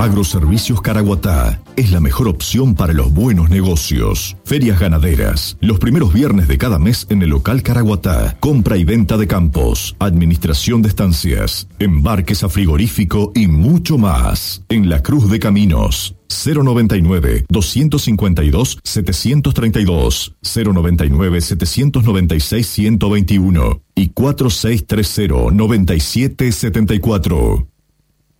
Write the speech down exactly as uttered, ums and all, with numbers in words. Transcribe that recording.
Agroservicios Caraguatá es la mejor opción para los buenos negocios. Ferias ganaderas, los primeros viernes de cada mes en el local Caraguatá. Compra y venta de campos, administración de estancias, embarques a frigorífico y mucho más. En la Cruz de Caminos. cero noventa y nueve, doscientos cincuenta y dos, setecientos treinta y dos, cero noventa y nueve, setecientos noventa y seis, ciento veintiuno y cuatro seis tres cero, noventa y siete setenta y cuatro.